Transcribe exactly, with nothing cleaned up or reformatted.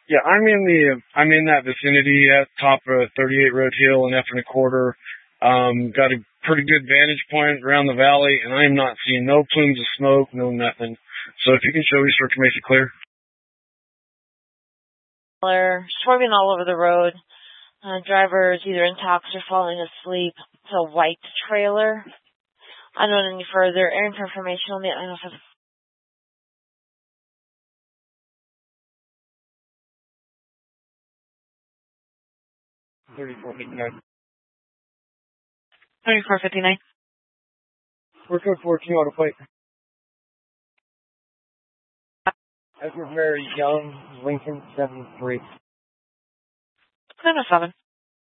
Yeah, I'm in the I'm in that vicinity at top of thirty-eight Road Hill and F and a quarter. Um, got a pretty good vantage point around the valley, and I am not seeing no plumes of smoke, no nothing. So if you can show me Circle Mesa clear. Swerving all over the road. Uh, driver is either intoxicated or falling asleep. It's a white trailer. I don't know any further information on the I don't know if it's thirty-four fifty-nine. thirty-four fifty-nine. We're code fourteen autoplate. Edward Mary Young, Lincoln seven three. Kind of seven.